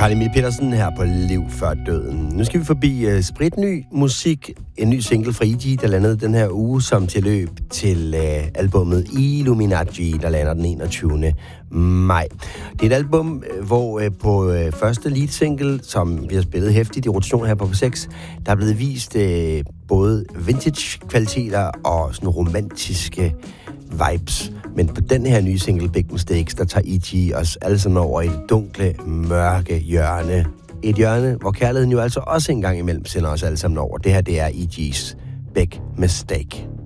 Carl Emil Petersen her på Liv før døden. Nu skal vi forbi spritny musik. En ny single fra E.G., der landede den her uge som tilløb til albummet Illuminati, der lander den 21. maj. Det er et album, hvor på første lead single, som vi har spillet hæftigt i rotation her på P6, der er blevet vist både vintage-kvaliteter og sådan romantiske vibes. Men på den her nye single, Big Mistakes, der tager E.G. os alle sammen over i et dunkle, mørke hjørne. Et hjørne, hvor kærligheden jo altså også en gang imellem sender os alle sammen over. Det her, det er E.G.'s Big Mistake.